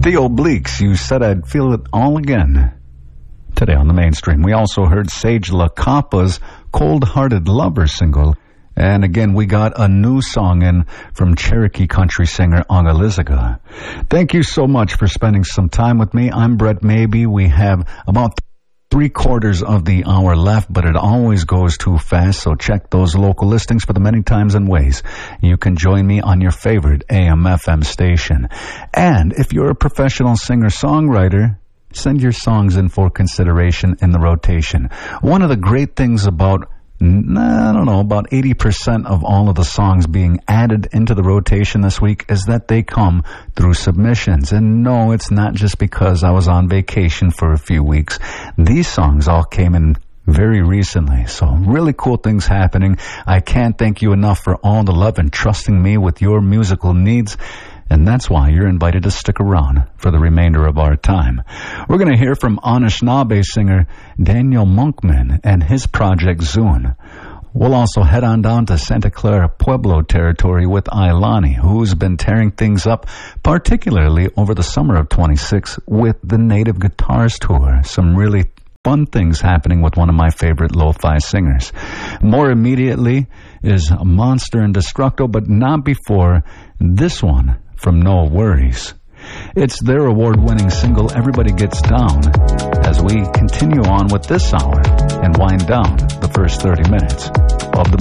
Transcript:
The Obliques, You Said I'd Feel It All Again. Today on the mainstream, we also heard Sage LaCapa's Cold-Hearted Lover single. And again, we got a new song in from Cherokee country singer Angalizica. Thank you so much for spending some time with me. I'm Brett Maybe. We have about 3/4 of the hour left, but it always goes too fast, so check those local listings for the many times and ways you can join me on your favorite AM/FM station. And if you're a professional singer-songwriter, send your songs in for consideration in the rotation. One of the great things about about 80% of all of the songs being added into the rotation this week is that they come through submissions. And no, it's not just because I was on vacation for a few weeks. These songs all came in very recently, so really cool things happening. I can't thank you enough for all the love and trusting me with your musical needs. And that's why you're invited to stick around for the remainder of our time. We're going to hear from Anishinaabe singer Daniel Monkman and his project Zune. We'll also head on down to Santa Clara Pueblo territory with Ailani, who's been tearing things up, particularly over the summer of 26 with the Native Guitars Tour. Some really fun things happening with one of my favorite lo-fi singers. More immediately is Monster and Destructo, but not before this one from No Worries. It's their award-winning single, Everybody Gets Down, as we continue on with this hour and wind down the first 30 minutes of the